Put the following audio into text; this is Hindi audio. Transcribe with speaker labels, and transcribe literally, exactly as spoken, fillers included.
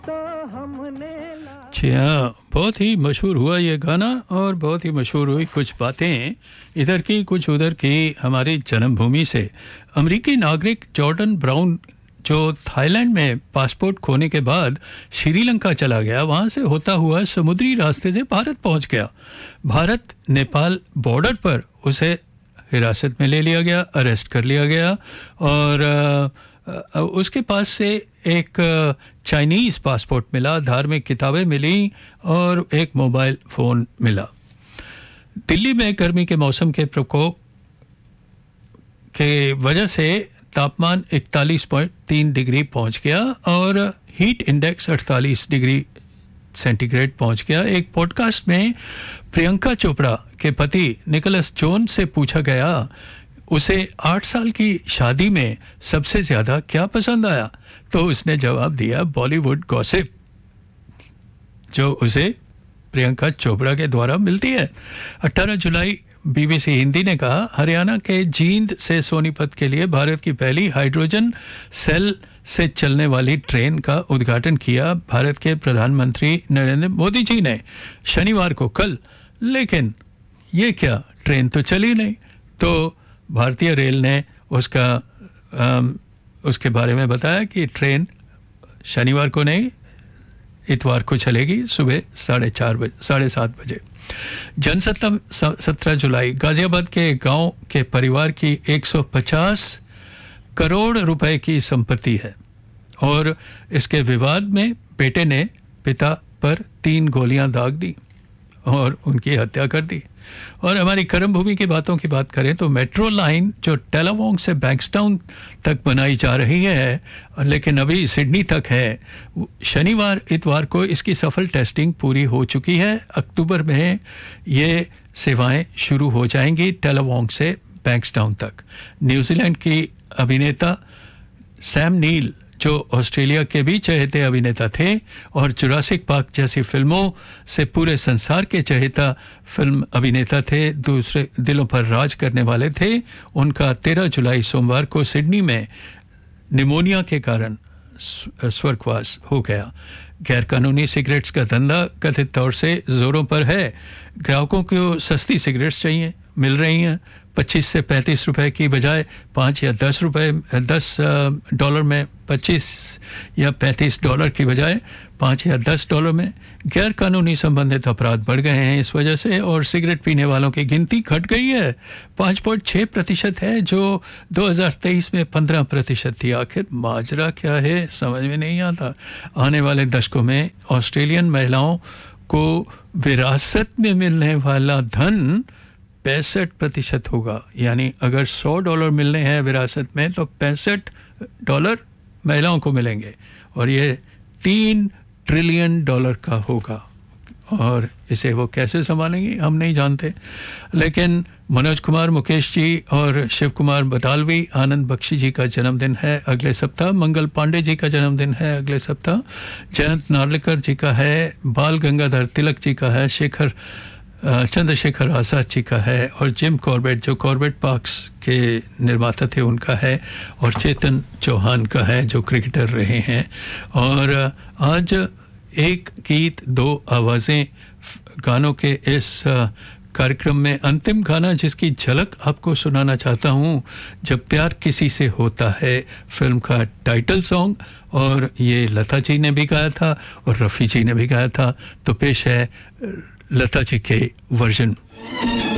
Speaker 1: जी हाँ, बहुत ही मशहूर हुआ ये गाना और बहुत ही मशहूर हुई कुछ बातें इधर की कुछ उधर की हमारी जन्मभूमि से। अमेरिकी नागरिक जॉर्डन ब्राउन जो थाईलैंड में पासपोर्ट खोने के बाद श्रीलंका चला गया, वहाँ से होता हुआ समुद्री रास्ते से भारत पहुँच गया। भारत नेपाल बॉर्डर पर उसे हिरासत में ले लिया गया, अरेस्ट कर लिया गया और उसके पास से एक चाइनीज़ पासपोर्ट मिला, धार्मिक किताबें मिली और एक मोबाइल फ़ोन मिला। दिल्ली में गर्मी के मौसम के प्रकोप के वजह से तापमान इकतालीस पॉइंट तीन डिग्री पहुंच गया और हीट इंडेक्स अड़तालीस डिग्री सेंटीग्रेड पहुंच गया। एक पॉडकास्ट में प्रियंका चोपड़ा के पति निकोलस जोन्स से पूछा गया उसे आठ साल की शादी में सबसे ज़्यादा क्या पसंद आया, तो उसने जवाब दिया बॉलीवुड गॉसिप, जो उसे प्रियंका चोपड़ा के द्वारा मिलती है। अठारह जुलाई बीबीसी हिंदी ने कहा, हरियाणा के जींद से सोनीपत के लिए भारत की पहली हाइड्रोजन सेल से चलने वाली ट्रेन का उद्घाटन किया भारत के प्रधानमंत्री नरेंद्र मोदी जी ने शनिवार को कल। लेकिन ये क्या, ट्रेन तो चली नहीं। तो भारतीय रेल ने उसका आम, उसके बारे में बताया कि ट्रेन शनिवार को नहीं, इतवार को चलेगी सुबह साढ़े चार बजे साढ़े सात बजे। जनसत्ता सत्रह जुलाई गाजियाबाद के गांव के परिवार की एक सौ पचास करोड़ रुपए की संपत्ति है और इसके विवाद में बेटे ने पिता पर तीन गोलियां दाग दी और उनकी हत्या कर दी। और हमारी कर्म भूमि की बातों की बात करें तो मेट्रो लाइन जो टेलावोंग से बैंक्सटाउन तक बनाई जा रही है, लेकिन अभी सिडनी तक है, शनिवार इतवार को इसकी सफल टेस्टिंग पूरी हो चुकी है। अक्टूबर में ये सेवाएं शुरू हो जाएंगी टेलावोंग से बैंक्सटाउन तक। न्यूजीलैंड की अभिनेता सैम नील, जो ऑस्ट्रेलिया के भी चहेते अभिनेता थे और जुरासिक पार्क जैसी फिल्मों से पूरे संसार के चहेता फिल्म अभिनेता थे, दूसरे दिलों पर राज करने वाले थे, उनका तेरह जुलाई सोमवार को सिडनी में निमोनिया के कारण स्वर्गवास हो गया। गैरकानूनी सिगरेट्स का धंधा कथित तौर से जोरों पर है। ग्राहकों को सस्ती सिगरेट्स चाहिए, मिल रही हैं पच्चीस से पैंतीस रुपए की बजाय पाँच या दस रुपए दस डॉलर में, पच्चीस या पैंतीस डॉलर की बजाय पाँच या दस डॉलर में। गैर कानूनी संबंधित अपराध बढ़ गए हैं इस वजह से और सिगरेट पीने वालों की गिनती घट गई है। पाँच पॉइंट छः प्रतिशत है जो दो हज़ार तेईस में पंद्रह प्रतिशत थी। आखिर माजरा क्या है समझ में नहीं आता। आने वाले दशकों में ऑस्ट्रेलियन महिलाओं को विरासत में मिलने वाला धन पैंसठ प्रतिशत होगा। यानी अगर सौ डॉलर मिलने हैं विरासत में तो पैंसठ डॉलर महिलाओं को मिलेंगे और ये तीन ट्रिलियन डॉलर का होगा। और इसे वो कैसे संभालेंगी हम नहीं जानते। लेकिन मनोज कुमार मुकेश जी और शिव कुमार बटालवी, आनंद बख्शी जी का जन्मदिन है अगले सप्ताह, मंगल पांडे जी का जन्मदिन है अगले सप्ताह, जयंत नार्लिकर जी का है, बाल गंगाधर तिलक जी का है, शेखर चंद्रशेखर आज़ाद जी का है और जिम कॉर्बेट जो कॉर्बेट पार्क्स के निर्माता थे उनका है और चेतन चौहान का है जो क्रिकेटर रहे हैं। और आज एक गीत दो आवाज़ें गानों के इस कार्यक्रम में अंतिम गाना जिसकी झलक आपको सुनाना चाहता हूँ, जब प्यार किसी से होता है, फिल्म का टाइटल सॉन्ग, और ये लता जी ने भी गाया था और रफ़ी जी ने भी गाया था। तो पेश है लता जी के वर्जन।